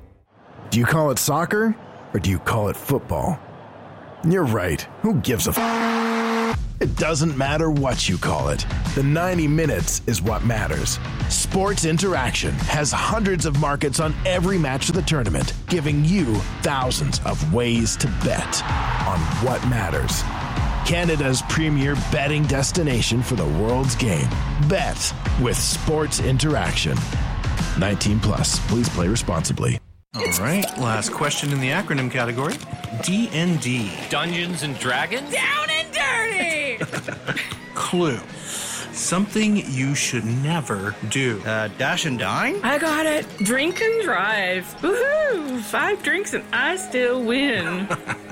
Do you call it soccer, or do you call it football? You're right. Who gives a f***? It doesn't matter what you call it. The ninety minutes is what matters. Sports Interaction has hundreds of markets on every match of the tournament, giving you thousands of ways to bet on what matters. Canada's premier betting destination for the world's game. Bet with Sports Interaction. nineteen plus. Please play responsibly. All right, last question in the acronym category. D and D. Dungeons and Dragons? Down and dirty! Clue. Something you should never do. Uh, dash and dine? I got it. Drink and drive. Woohoo! Five drinks and I still win.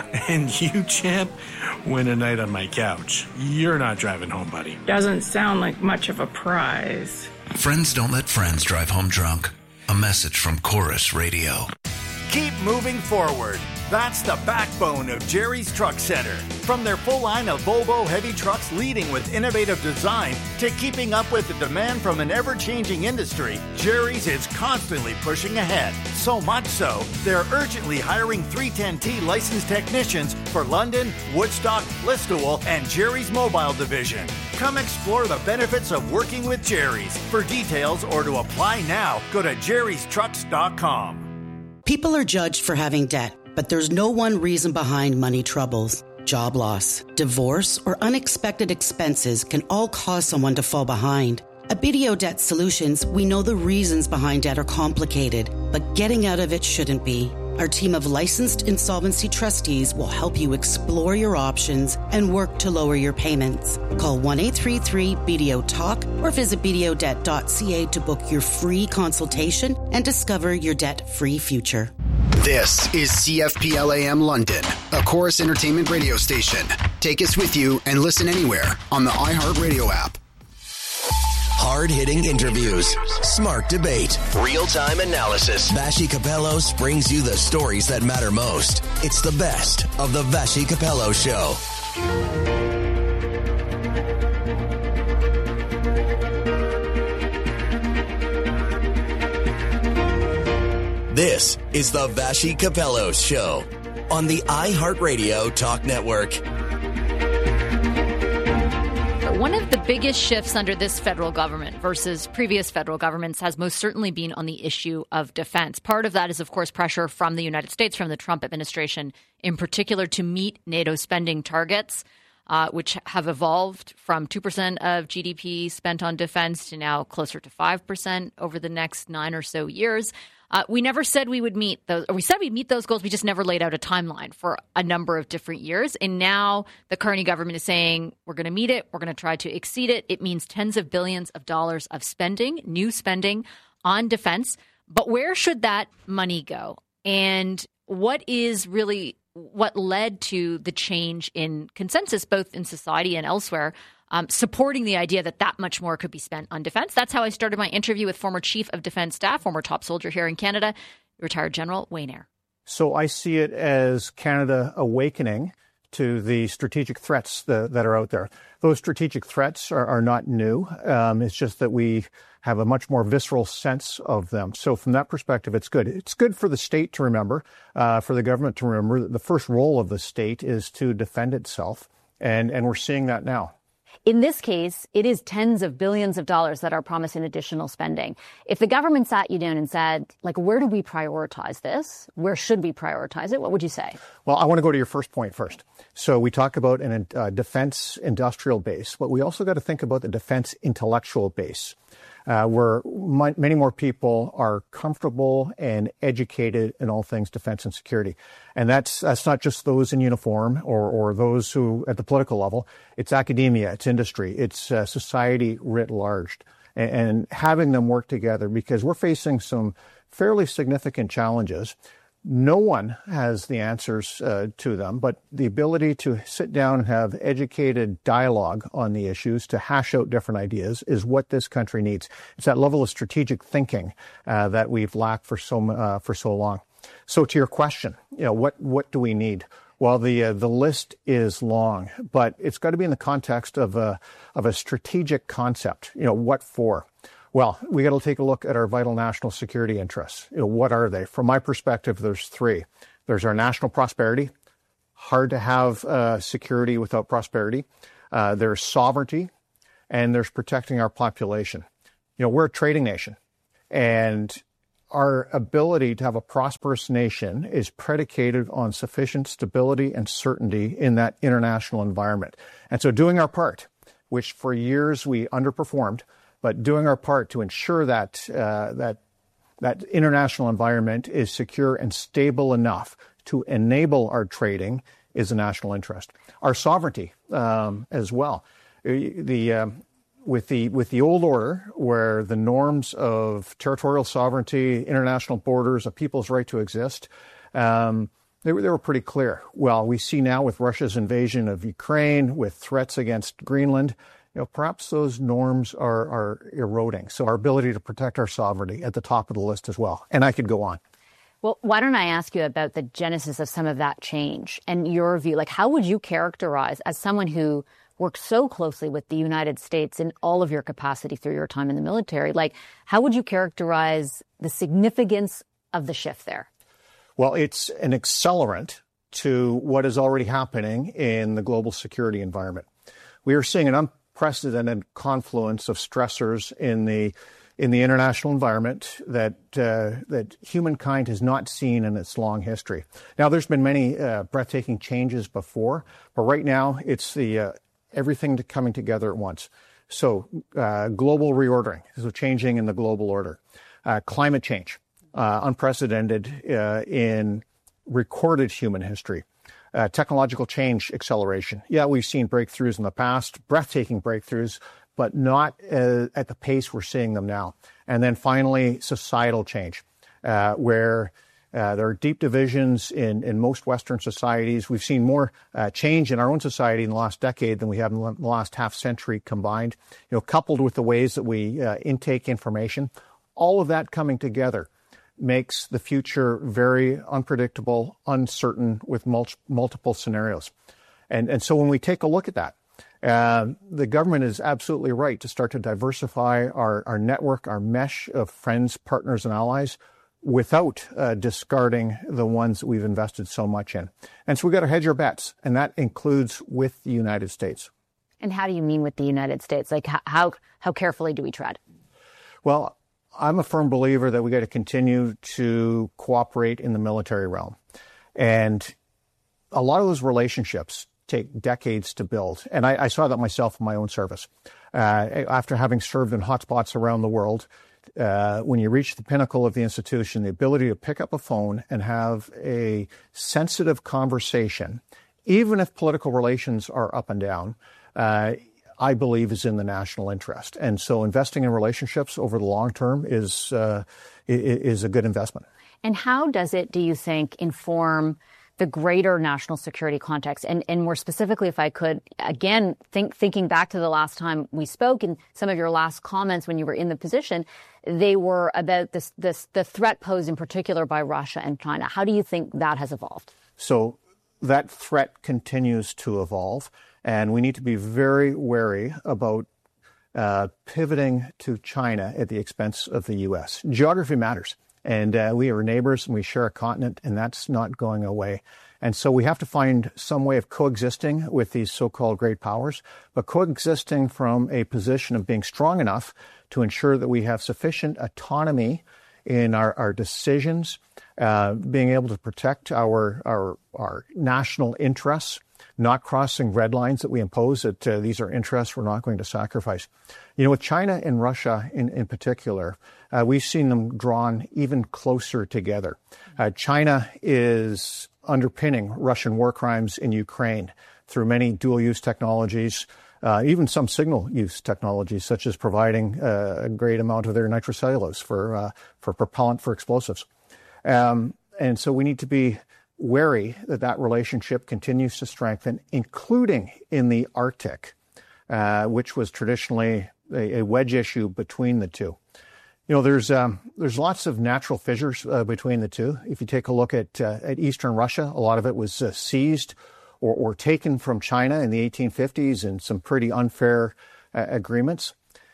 And you, champ, win a night on my couch. You're not driving home, buddy. Doesn't sound like much of a prize. Friends don't let friends drive home drunk. A message from Chorus Radio. Keep moving forward. That's the backbone of Jerry's Truck Center. From their full line of Volvo heavy trucks leading with innovative design to keeping up with the demand from an ever-changing industry, Jerry's is constantly pushing ahead. So much so, they're urgently hiring three ten T licensed technicians for London, Woodstock, Listowel, and Jerry's Mobile Division. Come explore the benefits of working with Jerry's. For details or to apply now, go to jerrys trucks dot com. People are judged for having debt, but there's no one reason behind money troubles. Job loss, divorce, or unexpected expenses can all cause someone to fall behind. At B D O Debt Solutions, we know the reasons behind debt are complicated, but getting out of it shouldn't be. Our team of licensed insolvency trustees will help you explore your options and work to lower your payments. Call one eight three three B D O Talk or visit b d o debt dot c a to book your free consultation and discover your debt-free future. This is C F P L A M London, a Chorus Entertainment radio station. Take us with you and listen anywhere on the iHeartRadio app. Hard-hitting interviews, smart debate, real-time analysis. Vassy Capellos brings you the stories that matter most. It's the best of the Vassy Capello Show. This is the Vassy Capello Show on the iHeartRadio Talk Network. One of the biggest shifts under this federal government versus previous federal governments has most certainly been on the issue of defense. Part of that is, of course, pressure from the United States, from the Trump administration in particular, to meet NATO spending targets, uh, which have evolved from two percent of G D P spent on defense to now closer to five percent over the next nine or so years. Uh, we never said we would meet those, or we said we'd meet those goals. We just never laid out a timeline for a number of different years. And now the Carney government is saying we're going to meet it. We're going to try to exceed it. It means tens of billions of dollars of spending, new spending on defense. But where should that money go? And what is really what led to the change in consensus, both in society and elsewhere, Um, supporting the idea that that much more could be spent on defense? That's how I started my interview with former Chief of Defense Staff, former top soldier here in Canada, retired General Wayne Eyre. So I see it as Canada awakening to the strategic threats that, that are out there. Those strategic threats are, are not new. Um, it's just that we have a much more visceral sense of them. So from that perspective, it's good. It's good for the state to remember, uh, for the government to remember that the first role of the state is to defend itself. And, and we're seeing that now. In this case, it is tens of billions of dollars that are promising additional spending. If the government sat you down and said, like, where do we prioritize this? Where should we prioritize it? What would you say? Well, I want to go to your first point first. So we talk about a uh, defense industrial base, but we also got to think about the defense intellectual base. Uh, where my, many more people are comfortable and educated in all things defense and security. And that's that's not just those in uniform or, or those who at the political level. It's academia, it's industry, it's uh, society writ large. And, and having them work together, because we're facing some fairly significant challenges. No one has the answers uh, to them, but the ability to sit down and have educated dialogue on the issues, to hash out different ideas, is what this country needs. It's that level of strategic thinking uh, that we've lacked for so uh, for so long. So, to your question, you know, what what do we need? Well, the uh, the list is long, but it's got to be in the context of a of a strategic concept. You know, what for? Well, we got to take a look at our vital national security interests. You know, what are they? From my perspective, there's three. There's our national prosperity. Hard to have uh, security without prosperity. Uh, there's sovereignty, and there's protecting our population. You know, we're a trading nation, and our ability to have a prosperous nation is predicated on sufficient stability and certainty in that international environment. And so doing our part, which for years we underperformed, but doing our part to ensure that uh, that that international environment is secure and stable enough to enable our trading is a national interest. Our sovereignty um, as well. The um, with the with the old order, where the norms of territorial sovereignty, international borders, a people's right to exist, um, they were they were pretty clear. Well, we see now with Russia's invasion of Ukraine, with threats against Greenland, you know, perhaps those norms are, are eroding. So our ability to protect our sovereignty at the top of the list as well. And I could go on. Well, why don't I ask you about the genesis of some of that change and your view? Like, how would you characterize, as someone who worked so closely with the United States in all of your capacity through your time in the military, like, how would you characterize the significance of the shift there? Well, it's an accelerant to what is already happening in the global security environment. We are seeing an unprecedented confluence of stressors in the in the international environment that uh, that humankind has not seen in its long history. Now, there's been many uh, breathtaking changes before, but right now it's the uh, everything to coming together at once. So, uh, global reordering, so changing in the global order, uh, climate change, uh, unprecedented uh, in recorded human history. Uh, technological change acceleration. Yeah, we've seen breakthroughs in the past, breathtaking breakthroughs, but not uh, at the pace we're seeing them now. And then finally, societal change, uh, where uh, there are deep divisions in, in most Western societies. We've seen more uh, change in our own society in the last decade than we have in the last half century combined, you know, coupled with the ways that we uh, intake information. All of that coming together makes the future very unpredictable, uncertain, with mul- multiple scenarios. And, and so when we take a look at that, uh, the government is absolutely right to start to diversify our, our network, our mesh of friends, partners, and allies without uh, discarding the ones that we've invested so much in. And so we've got to hedge our bets, and that includes with the United States. And how do you mean with the United States? Like, how how carefully do we tread? Well, I'm a firm believer that we got to continue to cooperate in the military realm. And a lot of those relationships take decades to build. And I, I saw that myself in my own service. Uh, after having served in hotspots around the world, uh, when you reach the pinnacle of the institution, the ability to pick up a phone and have a sensitive conversation, even if political relations are up and down, uh, I believe is in the national interest. And so investing in relationships over the long term is uh, is a good investment. And how does it, do you think, inform the greater national security context? And, and more specifically, if I could, again, think, thinking back to the last time we spoke and some of your last comments when you were in the position, they were about this, this the threat posed in particular by Russia and China. How do you think that has evolved? So that threat continues to evolve. And we need to be very wary about uh, pivoting to China at the expense of the U S. Geography matters. And uh, we are neighbors and we share a continent, and that's not going away. And so we have to find some way of coexisting with these so-called great powers, but coexisting from a position of being strong enough to ensure that we have sufficient autonomy in our, our decisions, uh, being able to protect our, our, our national interests, not crossing red lines that we impose, that uh, these are interests we're not going to sacrifice. You know, with China and Russia in, in particular, uh, we've seen them drawn even closer together. Uh, China is underpinning Russian war crimes in Ukraine through many dual-use technologies, uh, even some signal-use technologies, such as providing uh, a great amount of their nitrocellulose for uh, for propellant for explosives. Um, and so we need to be wary that that relationship continues to strengthen, including in the Arctic, uh, which was traditionally a, a wedge issue between the two. You know, there's um, there's lots of natural fissures uh, between the two. If you take a look at uh, at eastern Russia, a lot of it was uh, seized or, or taken from China in the eighteen fifties in some pretty unfair uh, agreements.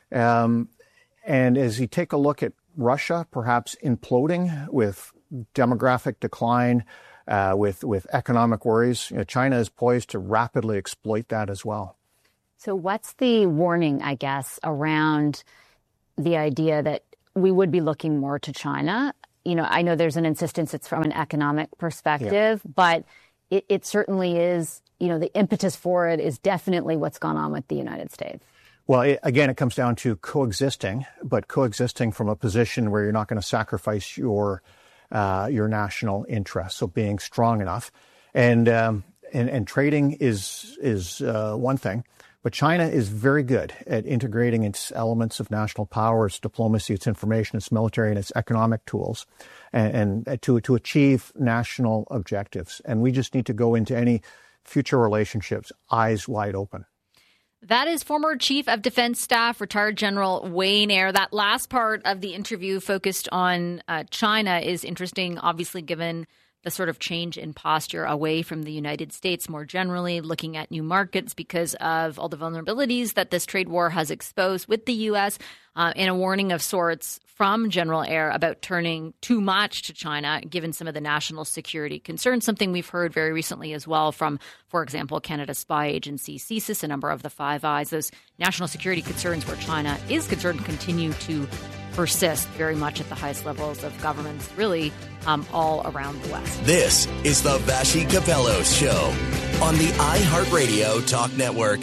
Um, and as you take a look at Russia, perhaps imploding with demographic decline, uh, with with economic worries, you know, China is poised to rapidly exploit that as well. So what's the warning, I guess, around the idea that we would be looking more to China? You know, I know there's an insistence it's from an economic perspective, yeah. but it, it certainly is, you know, the impetus for it is definitely what's gone on with the United States. Well, it, again, it comes down to coexisting, but coexisting from a position where you're not going to sacrifice your uh, your national interests. So being strong enough, and um, and, and trading is is uh, one thing. But China is very good at integrating its elements of national power, its diplomacy, its information, its military, and its economic tools, and, and to to achieve national objectives. And we just need to go into any future relationships eyes wide open. That is former Chief of Defense Staff, retired General Wayne Eyre. That last part of the interview focused on uh, China is interesting, obviously, given the sort of change in posture away from the United States more generally, looking at new markets because of all the vulnerabilities that this trade war has exposed with the U S, uh, and a warning of sorts from General Eyre about turning too much to China, given some of the national security concerns, something we've heard very recently as well from, for example, Canada's spy agency, CSIS, a number of the Five Eyes. Those national security concerns where China is concerned continue to persist very much at the highest levels of governments, really um, all around the West. This is the Vassy Capello Show on the iHeartRadio Talk Network.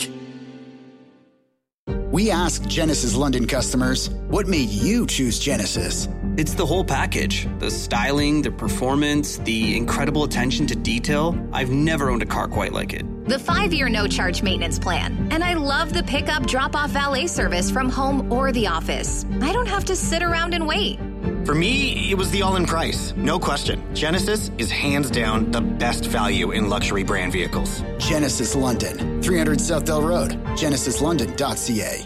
We asked Genesis London customers, what made you choose Genesis? It's the whole package. The styling, the performance, the incredible attention to detail. I've never owned a car quite like it. The five-year no-charge maintenance plan. And I love the pickup drop-off valet service from home or the office. I don't have to sit around and wait. For me, it was the all-in price. No question. Genesis is hands down the best value in luxury brand vehicles. Genesis London, three hundred Southdale Road, genesis london dot c a.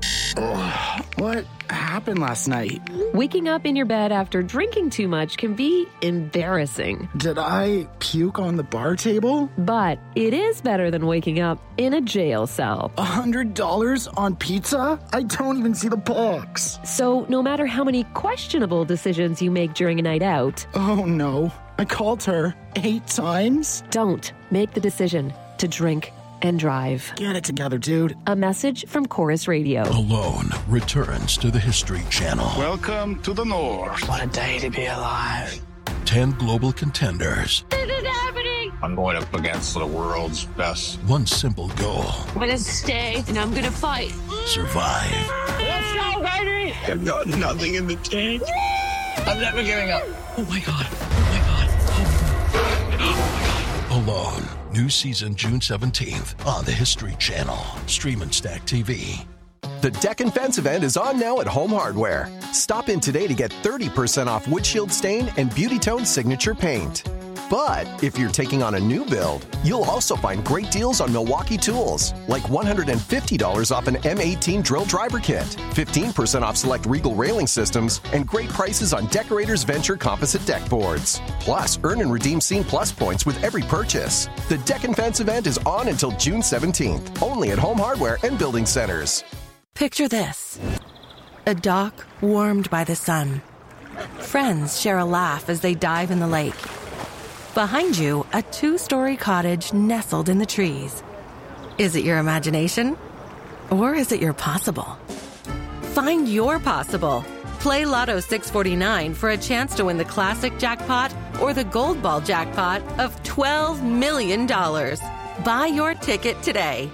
Oh, what happened last night? Waking up in your bed after drinking too much can be embarrassing. Did I puke on the bar table? But it is better than waking up in a jail cell. A hundred dollars on pizza? I don't even see the box. So no matter how many questionable decisions you make during a night out... Oh no, I called her eight times? Don't make the decision to drink and drive. Get it together, dude. A message from Chorus Radio. Alone returns to the History Channel. Welcome to the North. What a day to be alive. Ten global contenders. This is happening. I'm going up against the world's best. One simple goal. I'm going to stay and I'm going to fight. Survive. Let's go, baby. I've got nothing in the tank. I'm never giving up. Oh my God. Oh my God. Oh, oh my God. Alone. New season June seventeenth on the History Channel. Stream and Stack T V. The Deck and Fence event is on now at Home Hardware. Stop in today to get thirty percent off Windshield Stain and Beauty Tone Signature Paint. But if you're taking on a new build, you'll also find great deals on Milwaukee tools, like one hundred fifty dollars off an M eighteen drill driver kit, fifteen percent off select Regal railing systems, and great prices on Decorators Venture composite deck boards. Plus, earn and redeem Scene Plus points with every purchase. The Deck and Fence event is on until June seventeenth, only at Home Hardware and Building Centers. Picture this. A dock warmed by the sun. Friends share a laugh as they dive in the lake. Behind you, a two-story cottage nestled in the trees. Is it your imagination? Or is it your possible? Find your possible. Play Lotto six forty-nine for a chance to win the classic jackpot or the gold ball jackpot of twelve million dollars. Buy your ticket today.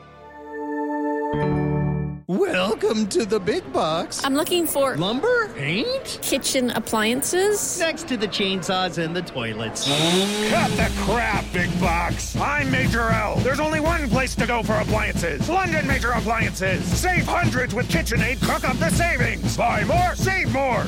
Welcome to the big box. I'm looking for lumber, paint, kitchen appliances. Next to the chainsaws and the toilets. Cut the crap, big box. I'm Major L. There's only one place to go for appliances. London Major Appliances. Save hundreds with KitchenAid. Cook up the savings. Buy more, save more.